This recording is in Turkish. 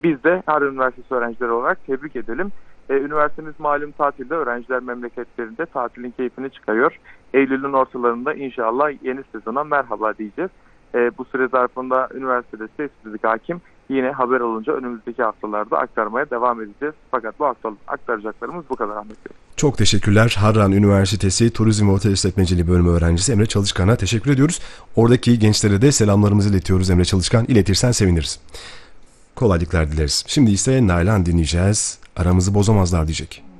Biz de Harran Üniversitesi öğrencileri olarak tebrik edelim. Üniversitemiz malum tatilde, öğrenciler memleketlerinde tatilin keyfini çıkarıyor. Eylül'ün ortalarında inşallah yeni sezona merhaba diyeceğiz. Bu süre zarfında üniversitede sessizlik hakim. Yine haber olunca önümüzdeki haftalarda aktarmaya devam edeceğiz. Fakat bu haftalık aktaracaklarımız bu kadar Ahmet Bey. Çok teşekkürler. Harran Üniversitesi Turizm ve Otel İşletmeciliği Bölümü öğrencisi Emre Çalışkan'a teşekkür ediyoruz. Oradaki gençlere de selamlarımızı iletiyoruz Emre Çalışkan. İletirsen seviniriz. Kolaylıklar dileriz. Şimdi ise Nalan dinleyeceğiz. Aramızı bozamazlar diyecek.